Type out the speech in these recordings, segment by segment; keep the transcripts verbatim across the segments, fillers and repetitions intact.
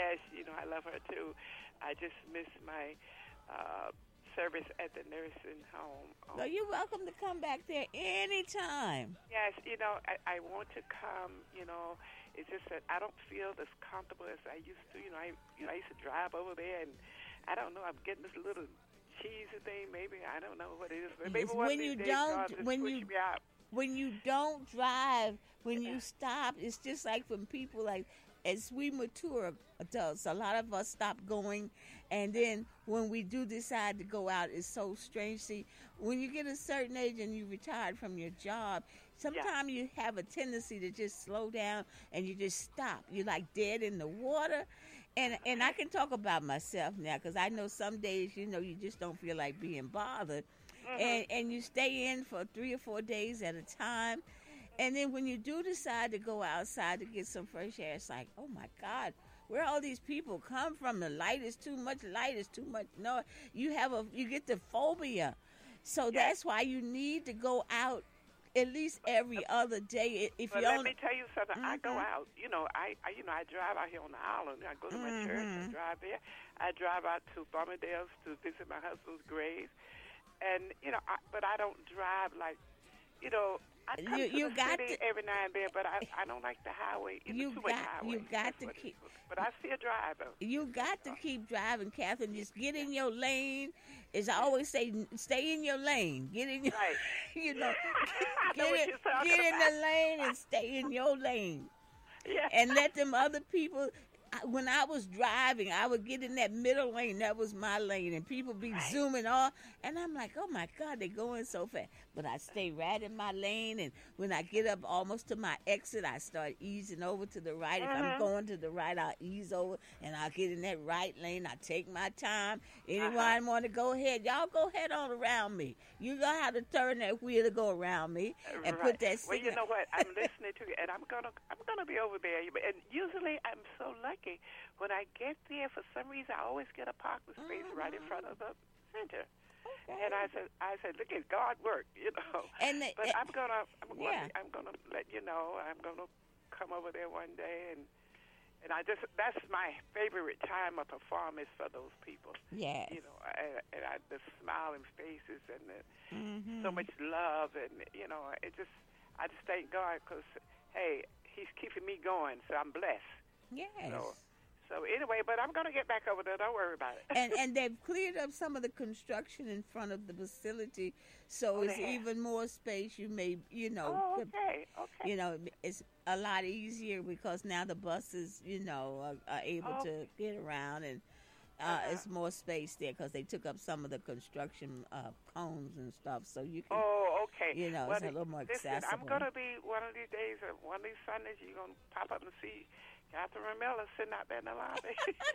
Yes, you know, I love her too. I just miss my uh, service at the nursing home. Well, you're welcome to come back there anytime. Yes, you know, I, I want to come, you know. It's just that I don't feel as comfortable as I used to. You know, I, you know, I used to drive over there, and I don't know, I'm getting this little cheesy thing, maybe. I don't know what it is. But maybe It's one when of you these days, don't, God just when push you, me out. when you don't drive, when Yeah. you stop, it's just like when people like, as we mature adults, a lot of us stop going, and then when we do decide to go out, it's so strange. See, when you get a certain age and you retired from your job, sometimes you have a tendency to just slow down and you just stop. You're like dead in the water. And and I can talk about myself now because I know some days, you know, you just don't feel like being bothered. Mm-hmm. And, and you stay in for three or four days at a time. And then when you do decide to go outside to get some fresh air, it's like, oh my God, where all these people come from? The light is too much light, is too much noise. You have a, you get the phobia. So Yeah. that's why you need to go out at least every other day. If But you let only, me tell you something. I go Mhm. out. You know, I, I you know I drive out here on the island. I go to my church Mhm. and drive there. I drive out to Farmingdale's to visit my husband's grave, and you know, I, but I don't drive like, you know. I come You- to you the got city to- every now and then, but I, I don't like the highway. You, know, You too much got- highway. you got That's to what it keep- is. But I still drive though. you got to keep driving, Catherine. Just get in your lane. As I always say, stay in your lane. Get in your, Right. you know, I know get, what in, you're talking get in about. the lane and stay in your lane. Yeah. And let them other people. I- When I was driving, I would get in that middle lane. That was my lane, and people be Right. zooming off. And I'm like, oh my God, they're going so fast. But I stay right in my lane. And when I get up almost to my exit, I start easing over to the right. If I'm Mhm. going to the right, I'll ease over, and I'll get in that right lane. I take my time. Anyone Uh-huh. want to go ahead? Y'all go ahead on around me. You know how to turn that wheel to go around me and Right. put that Well, signal. you know what? I'm listening to you, and I'm gonna I'm gonna be over there. And usually, I'm so lucky when I get there. For some reason, I always get a parking space right in front of the center. Okay. And I said, I said, look at God work, you know. And the- but I'm gonna, I'm gonna, yeah. I'm gonna let you know. I'm gonna come over there one day, and and I just that's my favorite time of performance for those people. Yes. You know, and, and I, the smiling faces and the, Mhm. so much love, and you know, it just I just thank God because hey, He's keeping me going, so I'm blessed. Yes. So, so anyway, but I'm gonna get back over there. Don't worry about it. and and they've cleared up some of the construction in front of the facility, so Oh, it's they have. even more space. You may, you know, oh, could- okay, okay. you know, it's a lot easier because now the buses, you know, are, are able Oh. to get around, and uh, Uh-huh. it's more space there because they took up some of the construction uh, cones and stuff, so you can. Oh, okay. You know, well, it's a little more listen, accessible. I'm gonna be one of these days, uh, one of these Sundays. You're gonna pop up and see Catherine Miller sitting out there in the lobby.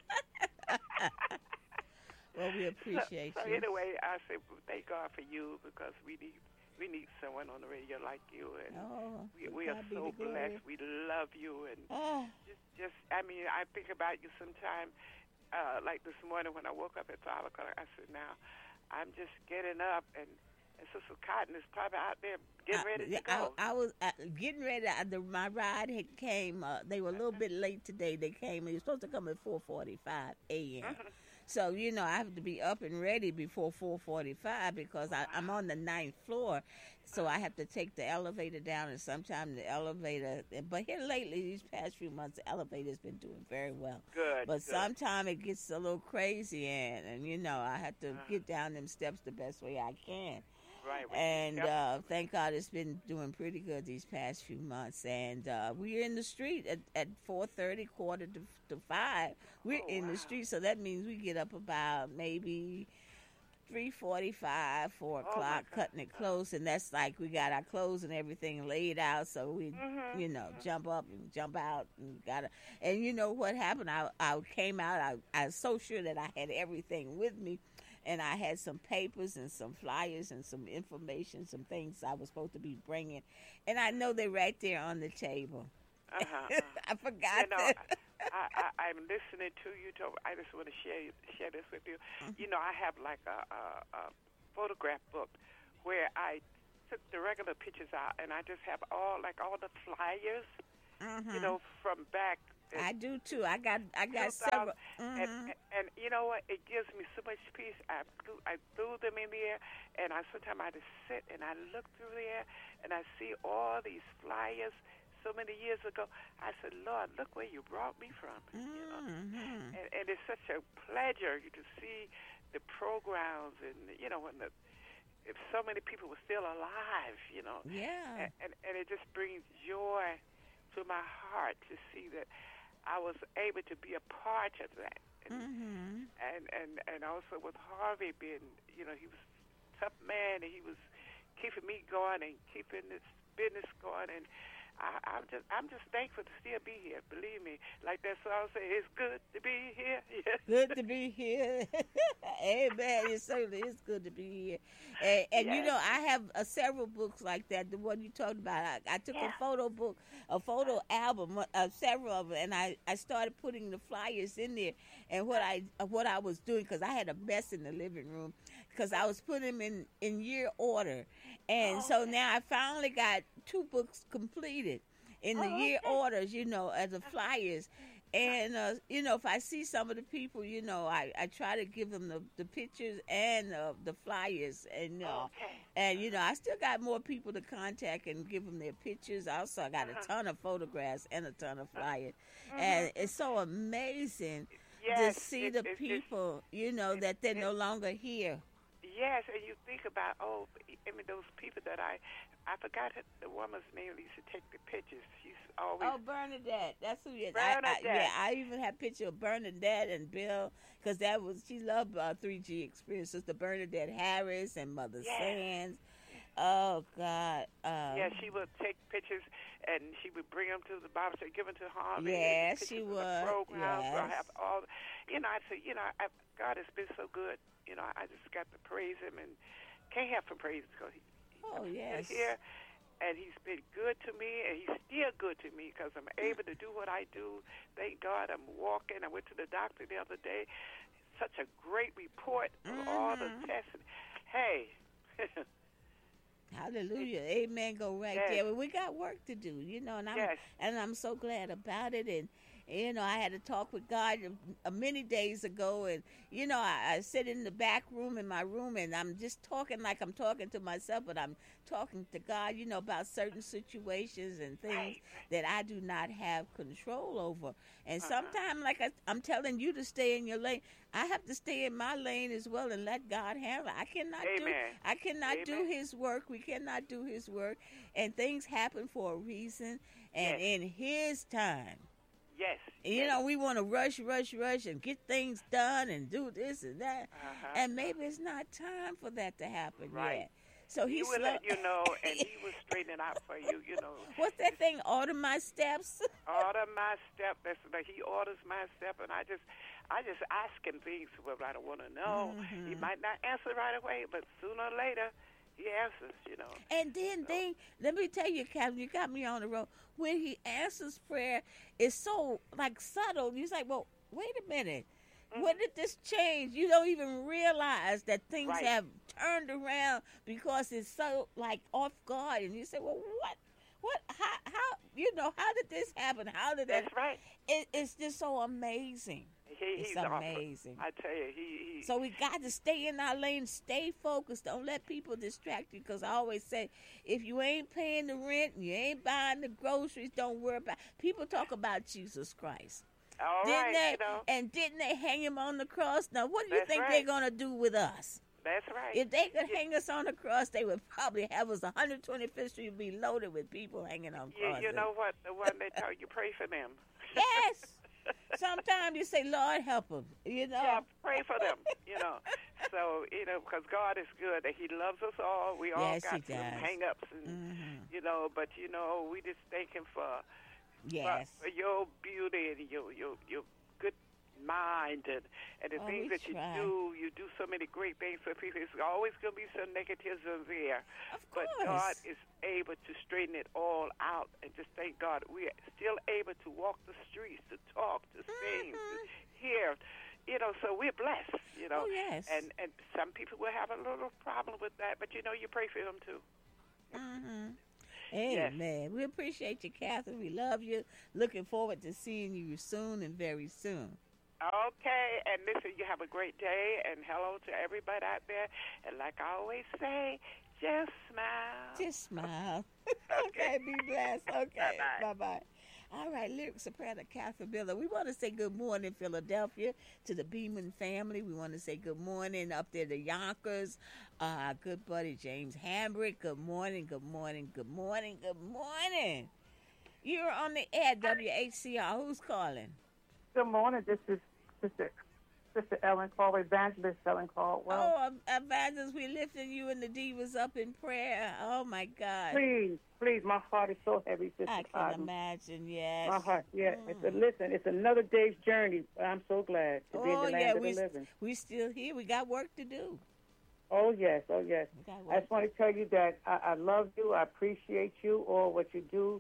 Well, we appreciate so, so you. anyway, I say thank God for you because we need we need someone on the radio like you, and Oh, we, to we are God be so the glory. blessed. We love you, and Oh, just just I mean, I think about you sometime. Uh, like this morning when I woke up at five o'clock, I said, "Now, I'm just getting up, and and Sister Cotton is probably out there getting I- ready yeah, to go." I, I was uh, getting ready. Uh, the, my ride had came. Uh, they were a little bit late today. They came. They were supposed to come at four forty-five a.m. So you know, I have to be up and ready before four forty-five because I, I'm on the ninth floor. So I have to take the elevator down, and sometimes the elevator. But here lately, these past few months, the elevator's been doing very well. Good. But good. sometimes it gets a little crazy, and, and you know, I have to Uh-huh. get down them steps the best way I can. right. we- And yep. uh, thank God it's been doing pretty good these past few months. And uh, we're in the street at, at four thirty, quarter to, to five. We're Oh, in wow. the street, so that means we get up about maybe three forty-five, four Oh, my o'clock, God. cutting it close. And that's like we got our clothes and everything laid out, so we, Mhm. you know, jump up and jump out and got And you know what happened? I, I came out, I, I was so sure that I had everything with me. And I had some papers and some flyers and some information, some things I was supposed to be bringing. And I know they're right there on the table. Uh-huh, uh-huh. I forgot You know, that. I, I, I'm listening to you. To, I just want to share share this with you. You know, I have like a, a, a photograph book where I took the regular pictures out, and I just have all like all the flyers. Mhm. You know, from back I do too. I got I got two thousand, several. Mm-hmm. and, and and you know what? It gives me so much peace. I threw, I threw them in there, and I sometimes I just sit and I look through there, and I see all these flyers. So many years ago, I said, Lord, look where you brought me from. Mm-hmm. You know? and, and it's such a pleasure to see the programs, and you know when the if so many people were still alive, you know. Yeah. And, and and it just brings joy to my heart to see that I was able to be a part of that. And, Mm-hmm. and, and, and also with Harvey being, you know, he was a tough man, and he was keeping me going and keeping this business going. And I, I'm just I'm just thankful to still be here. Believe me, like that song says, it's good to be here. Yes. Good to be here. Amen. It certainly is good to be here. And, and Yes. you know, I have uh, several books like that. The one you talked about, I, I took Yeah. a photo book, a photo album, uh, several of them, and I, I started putting the flyers in there. And what I what I was doing, because I had a mess in the living room, because I was putting them in, in year order. And Oh, so okay. now I finally got two books completed in the Oh, year okay. orders, you know, as the flyers. And, uh, you know, if I see some of the people, you know, I, I try to give them the, the pictures and uh, the flyers. And, uh, Okay. and, you know, I still got more people to contact and give them their pictures. Also, I got a Uh-huh. ton of photographs and a ton of flyers. Mhm. And it's so amazing Yes, to see it- the it- it's- people, you know, it- that they're it- no longer here. Yes, and you think about, oh, I mean, those people that I, I forgot her, the woman's name that used to take the pictures. She's always, Oh, Bernadette. That's who it is. I, I, Bernadette. yeah, I even have picture of Bernadette and Bill, because that was, she loved uh, three G Experiences, the Bernadette Harris and Mother Yes. Sands. Oh, God. Um, yeah, she would take pictures, and she would bring them to the Bible study, give them to Harvey. Yes, and she pictures of would. The program, so I Yes. have all, you know, I say, you know, I, God has been so good. You know, I just got to praise him, and can't help but praise because he, Oh, he's yes. here, and he's been good to me, and he's still good to me because I'm able to do what I do. Thank God I'm walking. I went to the doctor the other day. Such a great report of all the Mhm. tests. Hey. Hallelujah. Amen. Go right Yes. there. Well, we got work to do, you know, and I'm Yes. and I'm so glad about it. And you know, I had a talk with God uh, many days ago, and you know, I, I sit in the back room in my room, and I'm just talking like I'm talking to myself, but I'm talking to God, you know, about certain situations and things Right. that I do not have control over. And Uh-huh. sometimes, like I, I'm telling you to stay in your lane, I have to stay in my lane as well and let God handle it. I cannot do Amen. I cannot do Amen. his work. We cannot do his work. And things happen for a reason and Yes. in his time. Yes. You yes. know, we want to rush, rush, rush and get things done and do this and that. Uh-huh. And maybe it's not time for that to happen Right. yet. So he he's would slow- let you know, and he would straighten it out for you, you know. What's that thing? Order my steps? Order my step. That's like he orders my step, and I just, I just ask him things what I don't want to know. He Mhm. might not answer right away, but sooner or later, he answers, you know. And then, then let me tell you, Captain, you got me on the road. When he answers prayer, it's so like subtle. You're like, well, wait a minute. When did this change? You don't even realize that things Right. have turned around because it's so like off guard, and you say, well, what, what, how, how, you know, how did this happen? How did that? That's right. It, it's just so amazing. He, It's he's awesome. amazing. I tell you, he, he So we got to stay in our lane, stay focused. Don't let people distract you. Because I always say, if you ain't paying the rent, and you ain't buying the groceries, don't worry about. People talk about Jesus Christ, all didn't right, they? you know. And didn't they hang him on the cross? Now, what do you That's think right. they're gonna do with us? That's right. If they could hang us on the cross, they would probably have us. one hundred twenty-fifth Street would be loaded with people hanging on you, crosses. you know what? The one they tell you, pray for them. Yes. Sometimes you say, Lord, help them. You know. Yeah, pray for them, you know. So, you know, because God is good, and he loves us all. We all Yes, he got some does. hang-ups, and, Mhm. you know, but, you know, we just thank him for, Yes. for, for your beauty and your, your, your good mind and, and the Oh, things we that you try. do. You do so many great things for people. It's always going to be some negativism there. Of But course. God is able to straighten it all out, and just thank God we are still able to walk the streets, to talk, to sing, to hear. You know, so we're blessed, you know. Oh, yes. And and some people will have a little problem with that, but, you know, you pray for them, too. hmm Yes. Amen. We appreciate you, Catherine. We love you. Looking forward to seeing you soon and very soon. Okay, and listen, you have a great day, and hello to everybody out there. And like I always say, just smile. Just smile. Okay. Okay, be blessed. Okay, Bye-bye. bye-bye. All right, lyric soprano Catherine Miller. We want to say good morning, Philadelphia, to the Beeman family. We want to say good morning up there to Yonkers, uh, our good buddy James Hambrick. Good morning, good morning, good morning, good morning. You're on the air, W H C R. Who's calling? Good morning. This is Sister Sister Ellen Caldwell, Evangelist Ellen Caldwell. Oh, Evangelist, we lifting you and the divas up in prayer. Oh, my God. Please, please, my heart is so heavy, Sister I can Cotton. imagine, yes. My heart, yeah. Mm. It's a, listen, it's another day's journey. I'm so glad to be in Oh, the land yeah, of we, the living. we still here. We got work to do. Oh, yes, oh, yes. We got I work just want to tell you that I, I love you. I appreciate you, all what you do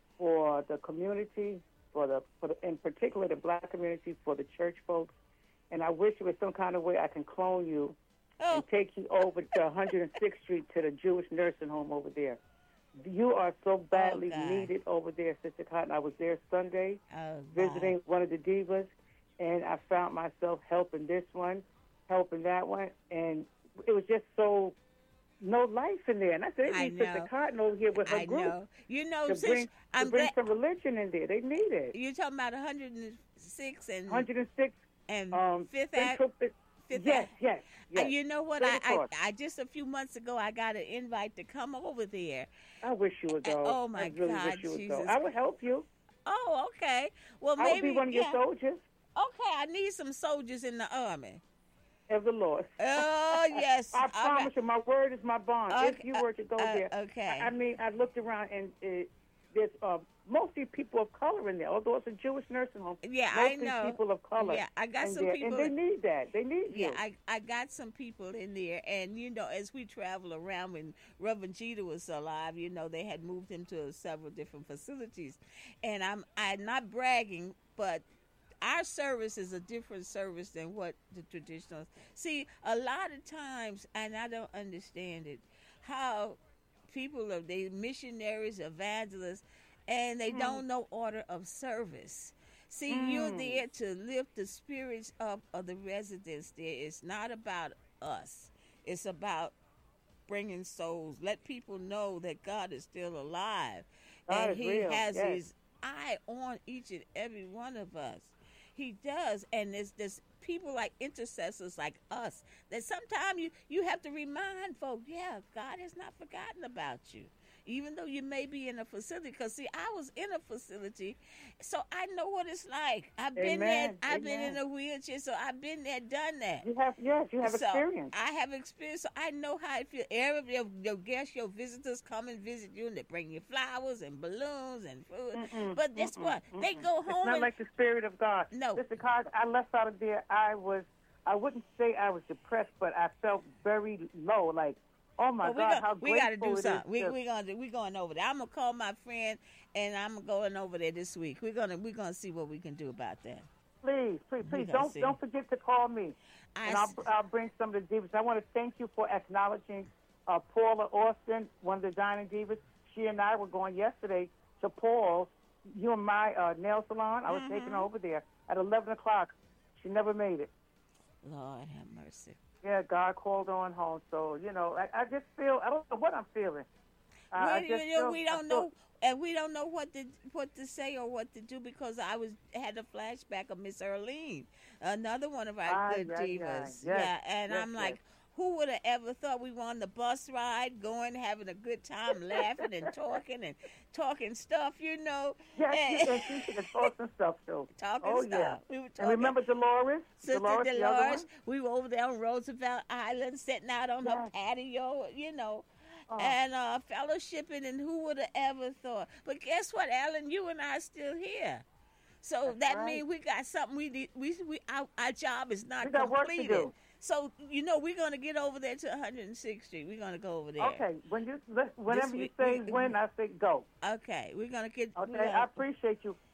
for the community, for the, for the, in particular the black community, for the church folks. And I wish there was some kind of way I can clone you Oh, and take you over to one hundred sixth Street to the Jewish nursing home over there. You are so badly God. needed over there, Sister Cotton. I was there Sunday oh, visiting God. one of the divas, and I found myself helping this one, helping that one, and it was just so no life in there. And I said, they I need Sister know. Cotton over here with her I group know. You know, to since bring, to I'm bring glad some religion in there. They need it. you're talking about one hundred six and, one hundred sixth, and um, Fifth Central, Ave. Fifth yes, Ave. yes, Uh, yes. you know what? Straight I, I, across. I just a few months ago I got an invite to come over there. I wish you would go. Oh, my I really God, wish you would Jesus. go. I would help you. Oh, okay. Well, I would maybe be one of yeah. your soldiers Okay, I need some soldiers in the army. of the Lord. Oh yes, I All promise right. you, my word is my bond. Okay, If you were to go uh, there, okay. I, I mean, I looked around and uh, there's uh, mostly people of color in there. Although it's a Jewish nursing home, Yeah, mostly I know. people of color. Yeah, I got in some there, people. and they need that. They need Yeah, you. I, I got some people in there, and you know, as we travel around, when Reverend Jeter was alive, you know, they had moved him to several different facilities, and I'm I'm not bragging, but our service is a different service than what the traditional. See, a lot of times, and I don't understand it, how people are they missionaries, evangelists, and they Mm. don't know order of service. See, you're Mm. there to lift the spirits up of the residents there. It's not about us. It's about bringing souls. Let people know that God is still alive. God and is he real, has yes. his eye on each and every one of us. He does. And there's, there's people like intercessors like us that sometimes you, you have to remind folks, yeah, God has not forgotten about you. Even though you may be in a facility, because see, I was in a facility, so I know what it's like. I've been Amen. there. I've been in Amen. a wheelchair, so I've been there, done that. You have, yes, you have So, experience. I have experience, so I know how it feels. Every your, your guests, your visitors come and visit you, and they bring you flowers and balloons and food. Mm-mm, But guess mm-mm, what? They mm-mm. go It's home not and like the Spirit of God. No. Listen, Cos, I left out of there. I was, I wouldn't say I was depressed, but I felt very low. Like, oh my Well, we God, got, how we got to grateful do it is something. We to- we gonna do, we going over there. I'm gonna call my friend, and I'm going over there this week. We're gonna we gonna see what we can do about that. Please, please, We please gonna don't see. don't forget to call me, I and I'll s- I'll bring some of the divas. I want to thank you for acknowledging uh, Paula Austin, one of the dining divas. She and I were going yesterday to Paul's, you and my uh, nail salon. I was Mm-hmm. taking her over there at eleven o'clock. She never made it. Lord have mercy. Yeah, God called her on home. So you know, I, I just feel I don't know what I'm feeling. Uh, I we, just you know, feel- we I don't feel- know, and we don't know what to what to say or what to do because I was had a flashback of Miss Earlene, another one of our Ah, good yeah, yeah, divas. yes, yeah, and yes, I'm like, yes. who would have ever thought we were on the bus ride, going, having a good time, laughing and talking and talking stuff, you know, Yes, and, and she can talk some stuff too. talking Oh stuff. yeah. We were talking. And remember Dolores? Sister Dolores, Dolores, the other one? we were over there on Roosevelt Island, sitting out on her Yes. patio, you know, Oh. and uh, fellowshipping. And who would have ever thought? But guess what, Alan? You and I are still here. So That's that right. means we got something we need. We, we our, our job is not We got work to completed. do. So you know we're gonna get over there to one hundred sixth Street. We're gonna go over there. Okay, when you let- whenever you week- say we- when, I say go. Okay, we're gonna get. Okay, we're gonna- I appreciate you.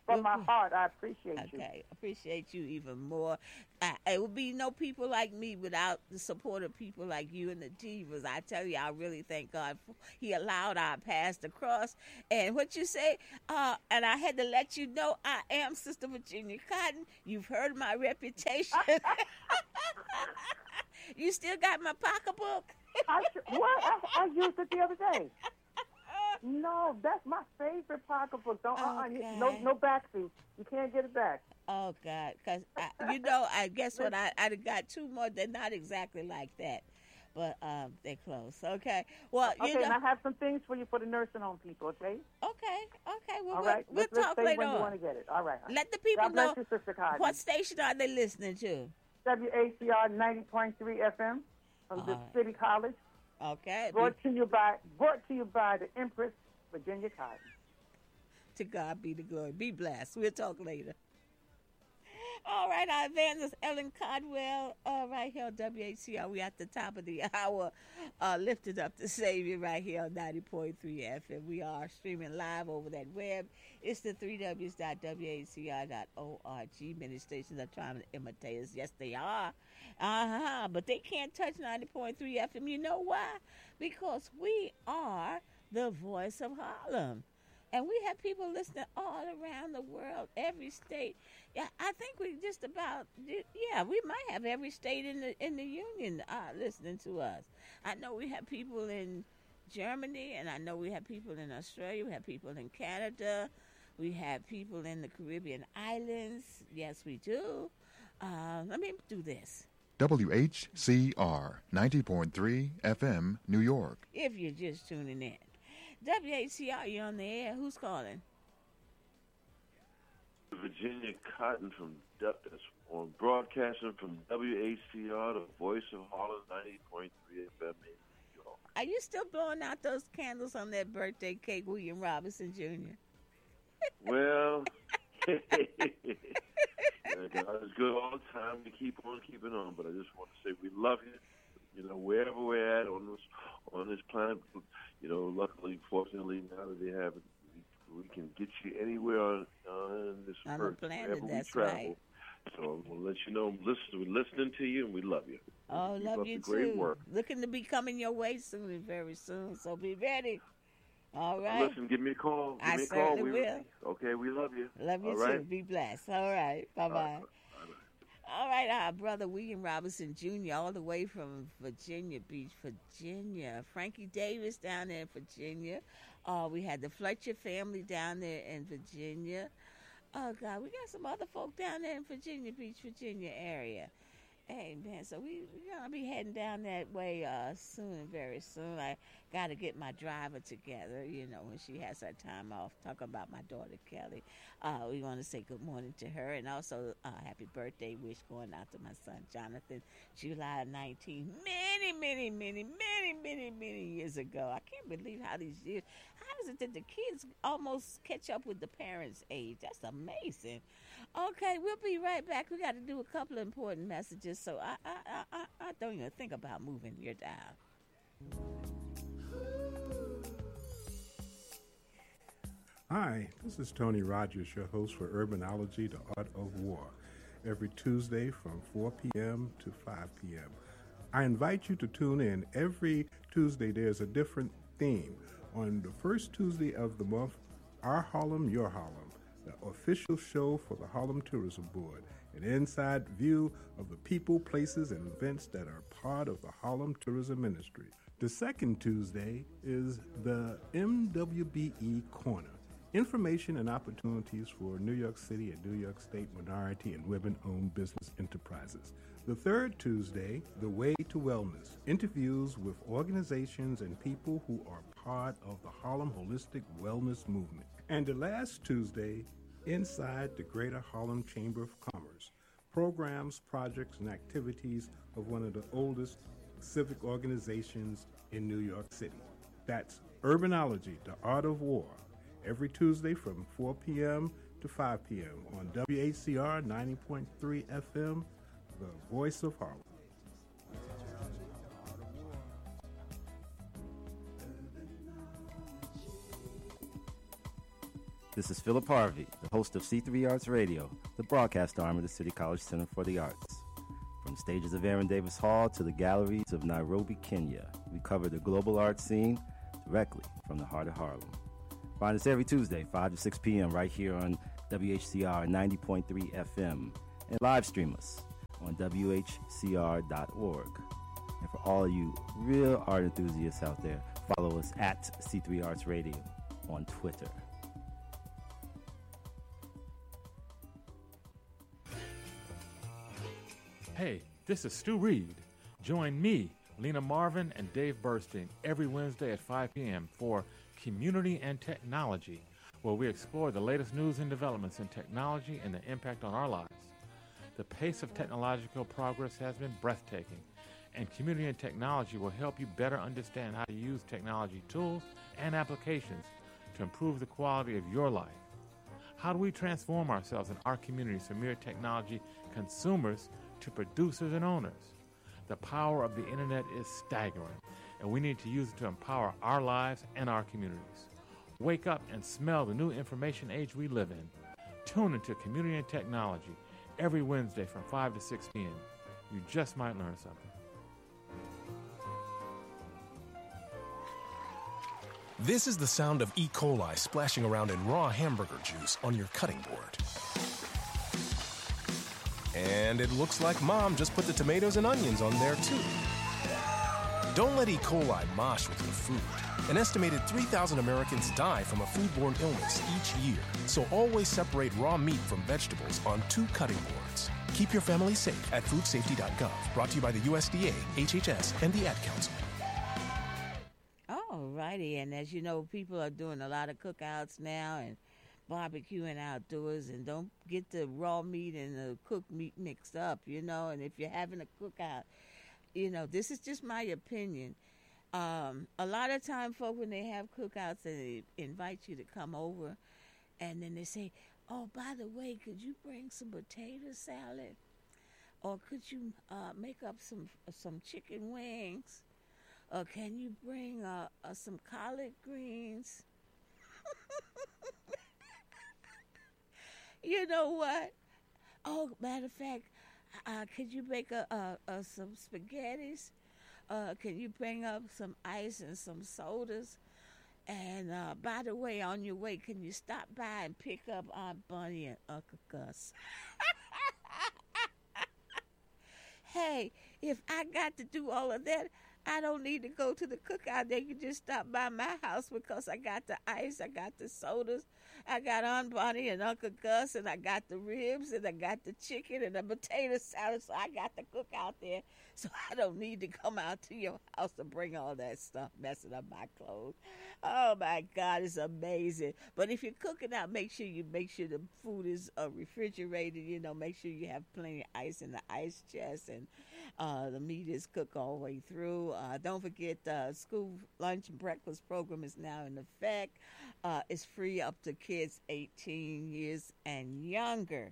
from We'll- my heart, I appreciate you. Okay, appreciate you even more. Uh, it would be no people like me without the support of people like you and the Divas. I tell you, I really thank God for, He allowed our paths to cross. And what you say, uh, and I had to let you know, I am Sister Virginia Cotton. You've heard my reputation. You still got my pocketbook? I, what? I, I used it the other day. No, that's my favorite pocketbook. Don't uh, Okay. uh, no no backseat. You can't get it back. Oh God, because you know, I guess what I I got two more. They're not exactly like that, but um, they're close. Okay, well, you Okay, know, and I have some things for you for the nursing home people. Okay. okay, okay. Well, All we'll, right. we'll let's, let's talk say later when you on. want to get it. All right. honey. Let the people God know bless you, Sister Cotton. what station are they listening to. W A C R ninety point three F M from All the right. City College. Okay, Brought to you by brought to you by the Empress Virginia Cotton. to God be the glory. Be blessed. We'll talk later. All right, our evangelist Ellen Codwell, uh, right here on W H C R. We at the top of the hour, uh, lifted up the Savior right here on ninety point three F M. We are streaming live over that web. It's the three W's dot W H C R dot org. Many stations are trying to imitate us. Yes, they are. Uh-huh. But they can't touch ninety point three F M. You know why? Because we are the voice of Harlem. And we have people listening all around the world, every state. Yeah, I think we just about, yeah, we might have every state in the in the union uh, listening to us. I know we have people in Germany, and I know we have people in Australia. We have people in Canada. We have people in the Caribbean islands. Yes, we do. Uh, let me do this. W H C R ninety point three F M, New York. If you're just tuning in. W H C R, you're on the air. Who's calling? Virginia Cotton from that's on broadcasting from W H C R, the voice of Harlem, ninety point three F M in New York. Are you still blowing out those candles on that birthday cake, William Robinson Junior? Well, God is good all the time. We keep on keeping on, but I just want to say we love you. You know, wherever we're at on this on this planet, you know, luckily, fortunately, now that they have it, we, we can get you anywhere on, on this On the earth, planet, wherever we that's travel. right. So we'll let you know, listen, we're listening to you, and we love you. Oh, Keep love up you the great too. work. Looking to be coming your way soon and very soon, so be ready. All Well, right. listen, give me a call. Give I me a call. certainly We, will. Okay, we love you. Love you All too. right? Be blessed. All right. Bye bye. All right. All right, our brother William Robinson Junior, all the way from Virginia Beach, Virginia. Frankie Davis down there in Virginia. Uh, we had the Fletcher family down there in Virginia. Oh, God, we got some other folk down there in Virginia Beach, Virginia area. Hey, man, so we, we're going to be heading down that way uh, soon, very soon. I got to get my driver together, you know, when she has her time off. Talk about my daughter, Kelly. Uh, we want to say good morning to her, and also uh, happy birthday wish going out to my son, Jonathan, July nineteenth. Many, many, many, many, many, many years ago. I can't believe how these years, how is it that the kids almost catch up with the parents' age? That's amazing. Okay, we'll be right back. We got to do a couple of important messages, so I, I, I, I, I don't even think about moving your dial. Hi, this is Tony Rogers, your host for Urbanology, The Art of War, every Tuesday from four p.m. to five p.m. I invite you to tune in. Every Tuesday, there's a different theme. On the first Tuesday of the month, Our Harlem, Your Harlem, the official show for the Harlem Tourism Board, an inside view of the people, places, and events that are part of the Harlem Tourism Industry. The second Tuesday is the M W B E Corner, information and opportunities for New York City and New York State minority and women-owned business enterprises. The third Tuesday, The Way to Wellness, interviews with organizations and people who are part of the Harlem Holistic Wellness Movement. And the last Tuesday, Inside the Greater Harlem Chamber of Commerce, programs, projects, and activities of one of the oldest civic organizations in New York City. That's Urbanology, The Art of War, every Tuesday from four p.m. to five p.m. on W H C R ninety point three F M, the voice of Harlem. This is Philip Harvey, the host of C three Arts Radio, the broadcast arm of the City College Center for the Arts. From stages of Aaron Davis Hall to the galleries of Nairobi, Kenya, we cover the global art scene directly from the heart of Harlem. Find us every Tuesday, five to six p.m. right here on W H C R ninety point three F M, and live stream us on W H C R dot org. And for all of you real art enthusiasts out there, follow us at C three Arts Radio on Twitter. Hey, this is Stu Reed. Join me, Lena Marvin, and Dave Burstein every Wednesday at five p.m. for Community and Technology, where we explore the latest news and developments in technology and the impact on our lives. The pace of technological progress has been breathtaking, and Community and Technology will help you better understand how to use technology tools and applications to improve the quality of your life. How do we transform ourselves in our communities from mere technology consumers to producers and owners? The power of the internet is staggering, and we need to use it to empower our lives and our communities. Wake up and smell the new information age we live in. Tune into Community and Technology every Wednesday from five to six p.m. You just might learn something. This is the sound of E. coli splashing around in raw hamburger juice on your cutting board. And it looks like Mom just put the tomatoes and onions on there, too. Don't let E. coli mosh with your food. An estimated three thousand Americans die from a foodborne illness each year. So always separate raw meat from vegetables on two cutting boards. Keep your family safe at food safety dot gov. Brought to you by the U S D A, H H S, and the Ad Council. All righty. And as you know, people are doing a lot of cookouts now and barbecuing outdoors, and don't get the raw meat and the cooked meat mixed up, you know. And if you're having a cookout, you know, this is just my opinion. Um, a lot of time, folk, when they have cookouts, they invite you to come over, and then they say, oh, by the way, could you bring some potato salad? Or could you uh, make up some some chicken wings? Or can you bring uh, uh, some collard greens? You know what? Oh, matter of fact, uh, could you make a, a, a, some spaghettis? Uh, can you bring up some ice and some sodas? And uh, by the way, on your way, can you stop by and pick up Aunt Bunny and Uncle Gus? Hey, if I got to do all of that, I don't need to go to the cookout. They can just stop by my house because I got the ice, I got the sodas, I got Aunt Bonnie and Uncle Gus, and I got the ribs, and I got the chicken and the potato salad, so I got the cook out there. So I don't need to come out to your house to bring all that stuff, messing up my clothes. Oh, my God, it's amazing. But if you're cooking out, make sure you make sure the food is uh, refrigerated. You know, make sure you have plenty of ice in the ice chest, and uh, the meat is cooked all the way through. Uh, don't forget, uh, school lunch and breakfast program is now in effect. Uh, it's free up to kids eighteen years and younger.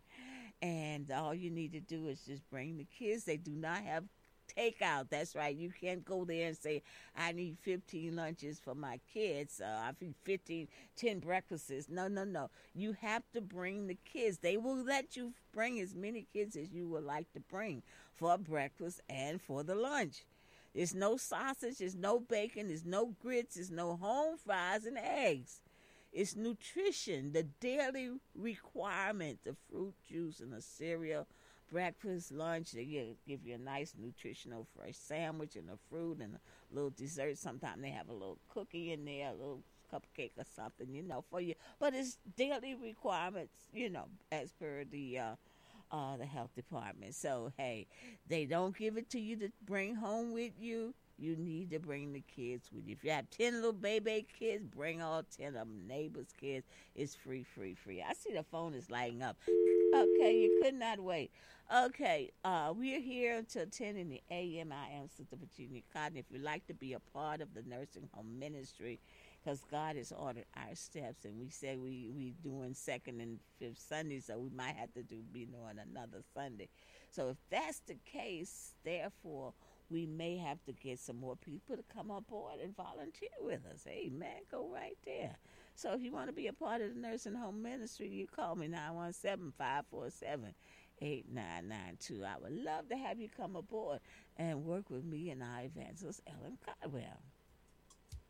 And all you need to do is just bring the kids. They do not have takeout. That's right. You can't go there and say, I need fifteen lunches for my kids. Uh, I need fifteen, ten breakfasts. No, no, no. You have to bring the kids. They will let you bring as many kids as you would like to bring for breakfast and for the lunch. There's no sausage, there's no bacon, there's no grits, there's no home fries and eggs. It's nutrition, the daily requirement, the fruit juice and the cereal, breakfast, lunch. They give you a nice nutritional fresh sandwich and a fruit and a little dessert. Sometimes they have a little cookie in there, a little cupcake or something, you know, for you. But it's daily requirements, you know, as per the uh, uh, the health department. So, hey, they don't give it to you to bring home with you. You need to bring the kids with you. If you have ten little baby kids, bring all ten of them. Neighbors' kids. It's free, free, free. I see the phone is lighting up. Okay, you could not wait. Okay, uh, we're here until ten in the a m. I am Sister Virginia Cotton. If you'd like to be a part of the nursing home ministry, because God has ordered our steps, and we said we we doing second and fifth Sunday, so we might have to do be doing another Sunday. So if that's the case, therefore, we may have to get some more people to come on board and volunteer with us. Amen. Go right there. So if you want to be a part of the nursing home ministry, you call me nine one seven, five four seven, eight nine nine two. I would love to have you come aboard and work with me and our evangelist, Ellen Caldwell.